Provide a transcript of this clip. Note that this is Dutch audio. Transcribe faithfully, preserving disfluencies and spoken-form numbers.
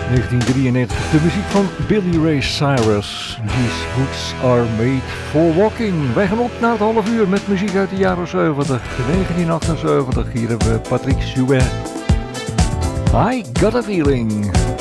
negentien drieënnegentig, de muziek van Billy Ray Cyrus. These boots are made for walking. Wij gaan op naar het half uur met muziek uit de jaren zeventig. negentien achtenzeventig, hier hebben we Patrick Jouet. I Got a Feeling.